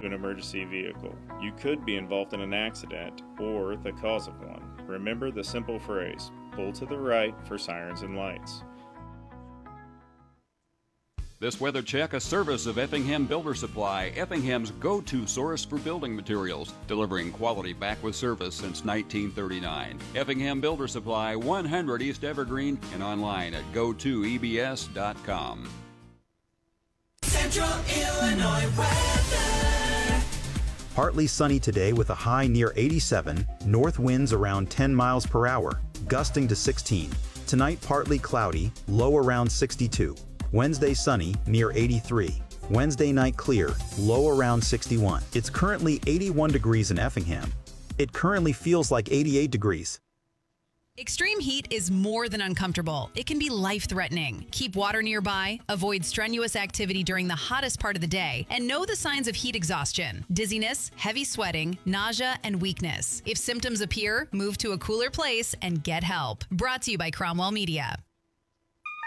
an emergency vehicle. You could be involved in an accident or the cause of one. Remember the simple phrase, pull to the right for sirens and lights. This weather check, a service of Effingham Builder Supply, Effingham's go-to source for building materials, delivering quality back with service since 1939. Effingham Builder Supply, 100 East Evergreen, and online at go2ebs.com. Central Illinois weather. Partly sunny today with a high near 87, north winds around 10 miles per hour, gusting to 16. Tonight partly cloudy, low around 62. Wednesday sunny, near 83. Wednesday night clear, low around 61. It's currently 81 degrees in Effingham. It currently feels like 88 degrees. Extreme heat is more than uncomfortable. It can be life-threatening. Keep water nearby, avoid strenuous activity during the hottest part of the day, and know the signs of heat exhaustion: dizziness, heavy sweating, nausea, and weakness. If symptoms appear, move to a cooler place and get help. Brought to you by Cromwell Media.